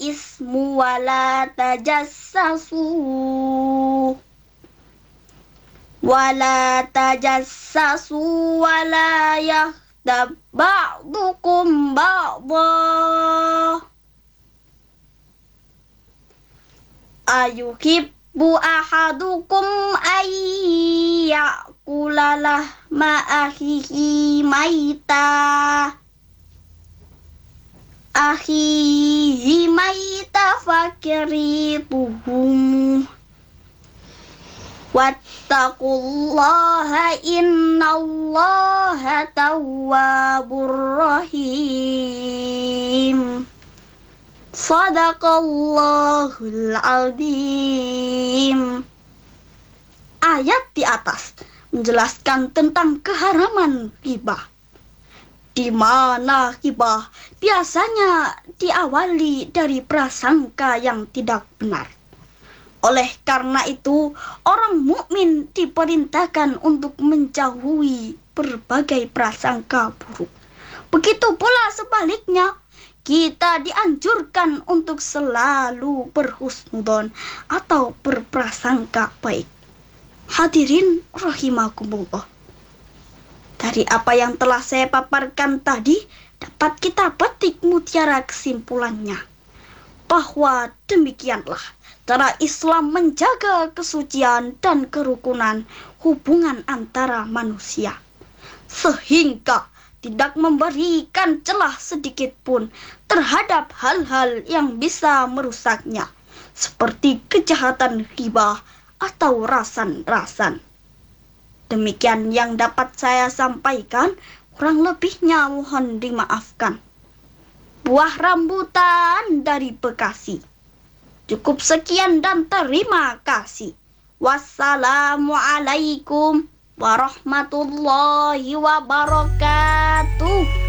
ismu wala tajassasu wala yaghtab ba'dukum ba'dha ayuhibbu ahadukum ayyakula lahma akhihi maita fakirituhum wattaqullaha innallaha tawwabur rahim. Shadaqallahul azim. Ayat di atas menjelaskan tentang keharaman ghibah, di mana ghibah biasanya diawali dari prasangka yang tidak benar. Oleh karena itu, orang mukmin diperintahkan untuk menjauhi berbagai prasangka buruk. Begitu pula sebaliknya, kita dianjurkan untuk selalu berhusnudzon atau berprasangka baik. Hadirin rahimakumullah. Dari apa yang telah saya paparkan tadi, dapat kita petik mutiara kesimpulannya, bahwa demikianlah cara Islam menjaga kesucian dan kerukunan hubungan antara manusia, sehingga tidak memberikan celah sedikit pun terhadap hal-hal yang bisa merusaknya, seperti kejahatan ghibah atau rasan-rasan. Demikian yang dapat saya sampaikan, kurang lebihnya mohon dimaafkan. Buah rambutan dari Bekasi. Cukup sekian dan terima kasih. Wassalamualaikum warahmatullahi wabarakatuh.